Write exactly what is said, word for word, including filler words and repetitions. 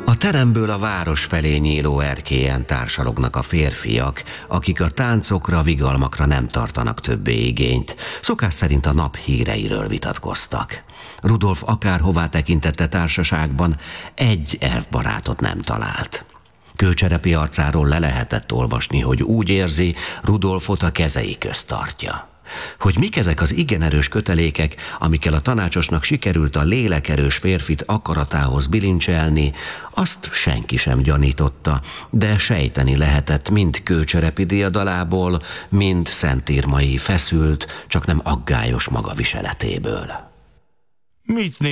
A teremből a város felé nyíló erkélyen társalognak a férfiak, akik a táncokra, vigalmakra nem tartanak többé igényt. Szokás szerint a nap híreiről vitatkoztak. Rudolf akárhová tekintette társaságban, egy elfbarátot nem talált. Kőcserepi arcáról le lehetett olvasni, hogy úgy érzi, Rudolfot a kezei közt tartja. Hogy mik ezek az igen erős kötelékek, amikkel a tanácsosnak sikerült a lélekerős férfit akaratához bilincselni, azt senki sem gyanította, de sejteni lehetett mind Kőcserepi diadalából, mind Szentírmai feszült, csak nem aggályos magaviseletéből. Mit